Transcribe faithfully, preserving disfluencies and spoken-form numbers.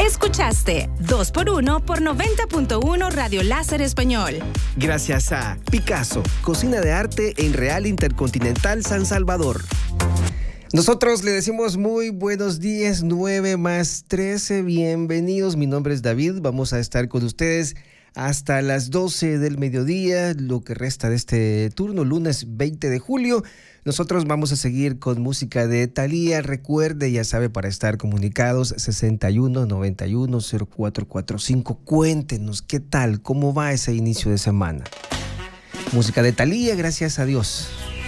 Escuchaste dos por uno por noventa punto uno Radio Láser Español. Gracias a Picasso, cocina de arte en Real Intercontinental San Salvador. Nosotros le decimos muy buenos días, nueve más trece, bienvenidos. Mi nombre es David, vamos a estar con ustedes hasta las doce del mediodía, lo que resta de este turno, lunes veinte de julio. Nosotros vamos a seguir con música de Thalía. Recuerde, ya sabe, para estar comunicados, sesenta y uno, noventa y uno, cero cuatro cuarenta y cinco. Cuéntenos, ¿qué tal? ¿Cómo va ese inicio de semana? Música de Thalía, gracias a Dios.